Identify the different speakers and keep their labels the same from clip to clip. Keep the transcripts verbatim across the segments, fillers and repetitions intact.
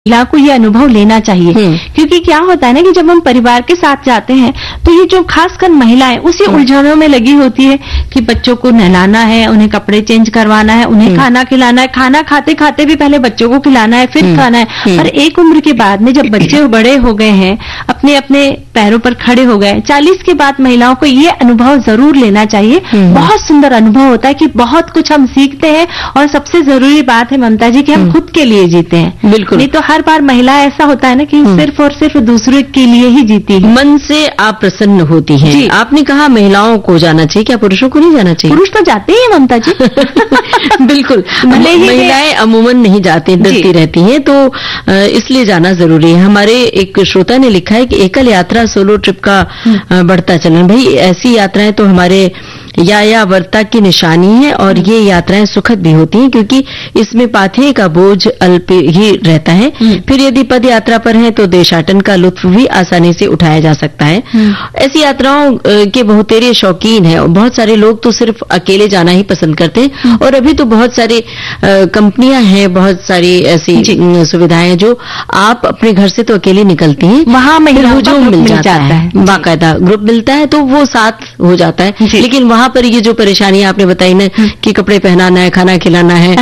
Speaker 1: महिला को ये अनुभव लेना चाहिए, क्योंकि क्या होता है ना कि जब हम परिवार के साथ जाते हैं तो ये जो खासकर महिलाएं उसी उलझनों में लगी होती है कि बच्चों को नहलाना है, उन्हें कपड़े चेंज करवाना है, उन्हें खाना खिलाना है, खाना खाते खाते भी पहले बच्चों को खिलाना है, फिर खाना है। और एक उम्र के बाद में जब बच्चे बड़े हो गए हैं, अपने अपने पैरों पर खड़े हो गए, चालीस के बाद महिलाओं को ये अनुभव जरूर लेना चाहिए। बहुत सुंदर अनुभव होता है कि बहुत कुछ हम सीखते हैं, और सबसे जरूरी बात है ममता जी कि हम खुद के लिए जीते हैं।
Speaker 2: बिल्कुल,
Speaker 1: नहीं तो हर बार महिला ऐसा होता है ना कि सिर्फ और सिर्फ दूसरे के लिए ही जीती है।
Speaker 2: मन से आप प्रसन्न होती हैं। आपने कहा महिलाओं को जाना चाहिए, क्या पुरुषों को नहीं जाना चाहिए?
Speaker 1: पुरुष तो जाते ही है ममता जी।
Speaker 2: बिल्कुल, महिलाएं अमूमन नहीं जाती, डरती रहती हैं, तो इसलिए जाना जरूरी है। हमारे एक श्रोता ने लिखा है कि एकल यात्रा, सोलो ट्रिप का बढ़ता चलन। भाई ऐसी यात्राएं तो हमारे यायावर्ता की निशानी है, और ये यात्राएं सुखद भी होती हैं क्योंकि इसमें पाथेय का बोझ अल्प ही रहता है। फिर यदि पद यात्रा पर हैं तो देशाटन का लुत्फ भी आसानी से उठाया जा सकता है। ऐसी यात्राओं के बहुतेरे शौकीन हैं, और बहुत सारे लोग तो सिर्फ अकेले जाना ही पसंद करते हैं। और अभी तो बहुत सारी कंपनियां हैं, बहुत सारी ऐसी सुविधाएं जो आप अपने घर से तो अकेले निकलती हैं,
Speaker 1: वहां महिलाओं
Speaker 2: जो मिल जाता है, बाकायदा ग्रुप मिलता है, तो वो साथ हो जाता है। लेकिन वहां पर ये जो परेशानियां आपने बताई ना कि कपड़े पहनाना है, खाना खिलाना है,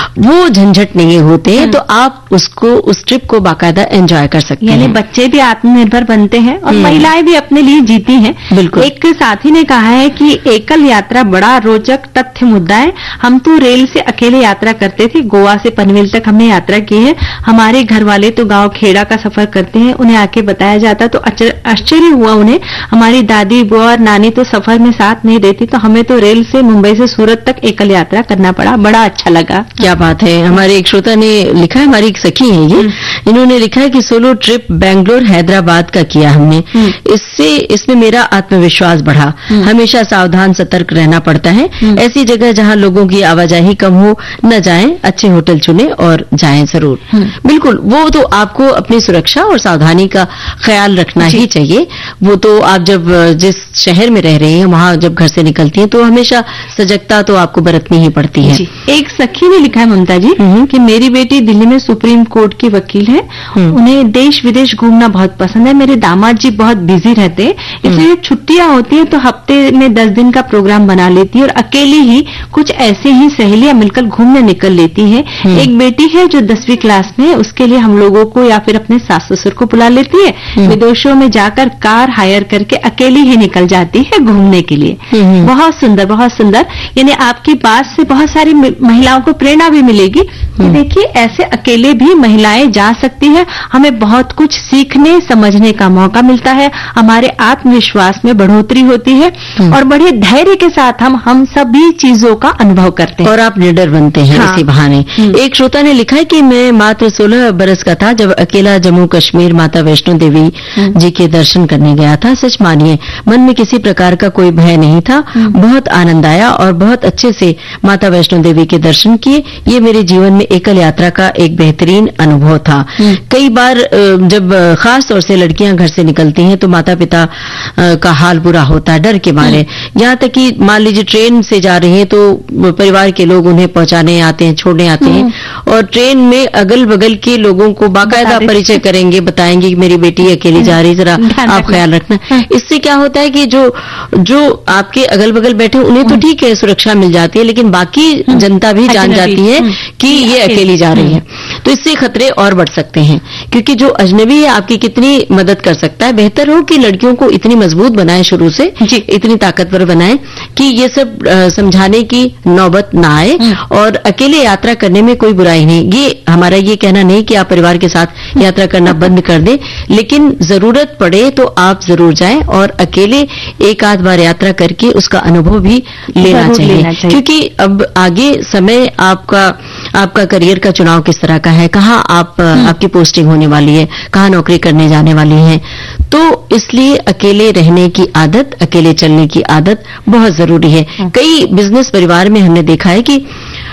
Speaker 2: वो झंझट नहीं होते हैं, तो आप उसको उस ट्रिप को बाकायदा एंजॉय कर सकते हैं।
Speaker 1: यानी बच्चे भी आत्मनिर्भर बनते हैं और महिलाएं भी अपने लिए जीती हैं।
Speaker 2: बिल्कुल।
Speaker 1: एक साथी ने कहा है कि एकल यात्रा बड़ा रोचक तथ्य मुद्दा है। हम तो रेल से अकेले यात्रा करते थे, गोवा से पनवेल तक हमने यात्रा की है। हमारे घर वाले तो गांव खेड़ा का सफर करते हैं, उन्हें आके बताया जाता तो आश्चर्य हुआ उन्हें। हमारी दादी बुआ और नानी तो सफर में साथ नहीं देती, तो हमें तो रेल से मुंबई से सूरत तक एकल यात्रा करना पड़ा, बड़ा अच्छा लगा।
Speaker 2: क्या बात है। हमारे एक श्रोता ने लिखा है, हमारी एक सखी है ये, इन्होंने लिखा है कि सोलो ट्रिप बेंगलोर हैदराबाद का किया हमने, इससे इसमें मेरा आत्मविश्वास बढ़ा। हमेशा सावधान सतर्क रहना पड़ता है। ऐसी जगह जहां लोगों की आवाजाही कम हो न जाएं, अच्छे होटल चुने और जाएं जरूर। बिल्कुल, वो तो आपको अपनी सुरक्षा और सावधानी का ख्याल रखना ही चाहिए। वो तो आप जब जिस शहर में रह रही हैं वहां जब घर से निकलती हैं तो हमेशा सजगता तो आपको बरतनी ही पड़ती है।
Speaker 1: एक सखी ने लिखा है ममता जी कि मेरी बेटी दिल्ली में सुप्रीम कोर्ट की वकील है, उन्हें देश विदेश घूमना बहुत पसंद है। मेरे दामाद जी बहुत बिजी रहते हैं, इसलिए छुट्टियां होती है तो हफ्ते में दस दिन का प्रोग्राम बना लेती है, और अकेली ही कुछ ऐसे ही सहेलियां मिलकर घूमने निकल लेती है। एक बेटी है जो दसवीं क्लास में है, उसके लिए हम लोगों को या फिर अपने सास ससुर को बुला लेती है। विदेशों में जाकर कार हायर करके अकेली ही निकल जाती है घूमने के लिए। बहुत सुंदर, बहुत सुंदर। यानी आपकी बात से बहुत सारी महिलाओं को प्रेरणा भी मिलेगी कि देखिए ऐसे अकेले भी महिलाएं जा सकती हैं। हमें बहुत कुछ सीखने समझने का मौका मिलता है, हमारे आत्मविश्वास में बढ़ोतरी होती है, और बड़े धैर्य के साथ हम हम सभी चीजों का अनुभव करते हैं,
Speaker 2: और आप निडर बनते हैं। हाँ। इसी बहाने एक श्रोता ने लिखा है कि मैं मात्र सोलह बरस का था जब अकेला जम्मू कश्मीर माता वैष्णो देवी जी के दर्शन करने गया था। सच मानिए मन में किसी प्रकार का कोई भय नहीं था, बहुत आनंद आया और बहुत अच्छे से माता वैष्णो देवी के दर्शन किए। ये मेरे जीवन में एकल यात्रा का एक बेहतरीन अनुभव था। कई बार जब खास तौर से लड़कियां घर से निकलती हैं तो माता पिता का हाल बुरा होता है डर के मारे। यहाँ तक कि मान लीजिए ट्रेन से जा रही है तो परिवार के लोग उन्हें पहुंचाने आते हैं, छोड़ने आते हैं, और ट्रेन में अगल बगल के लोगों को बाकायदा परिचय करेंगे, बताएंगे कि मेरी बेटी अकेली जा रही, जरा आप ख्याल रखना। इससे क्या होता है कि जो जो आपके अगल बगल बैठे उन्हें तो ठीक है सुरक्षा मिल जाती है, लेकिन बाकी जनता भी जान जाती है कि ये अकेली जा रही है, तो इससे खतरे और बढ़ सकते हैं। क्योंकि जो अजनबी है आपकी कितनी मदद कर सकता है। बेहतर हो कि लड़कियों को इतनी मजबूत बनाए, शुरू से इतनी ताकतवर बनाए कि ये सब समझाने की नौबत ना आए, और अकेले यात्रा करने में कोई बुराई नहीं। ये हमारा ये कहना नहीं कि आप परिवार के साथ यात्रा करना बंद कर दें, लेकिन जरूरत पड़े तो आप जरूर जाएं, और अकेले एक आध बार यात्रा करके उसका अनुभव भी लेना चाहिए, लेना चाहिए। क्योंकि अब आगे समय आपका आपका करियर का चुनाव किस तरह का है, कहाँ आप आपकी पोस्टिंग होने वाली है, कहाँ नौकरी करने जाने वाली है, तो इसलिए अकेले रहने की आदत, अकेले चलने की आदत बहुत जरूरी है। कई बिजनेस परिवार में हमने देखा है कि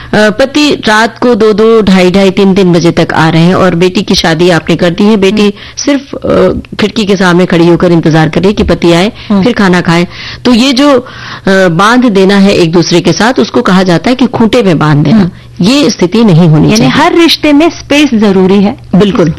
Speaker 2: पति रात को दो दो ढाई ढाई तीन तीन बजे तक आ रहे हैं, और बेटी की शादी आपने कर दी है, बेटी सिर्फ खिड़की के सामने खड़ी होकर इंतजार करे कि पति आए फिर खाना खाए। तो ये जो बांध देना है एक दूसरे के साथ, उसको कहा जाता है कि खूंटे में बांध देना। ये स्थिति नहीं होनी चाहिए।
Speaker 1: यानी हर रिश्ते में स्पेस जरूरी है।
Speaker 2: बिल्कुल।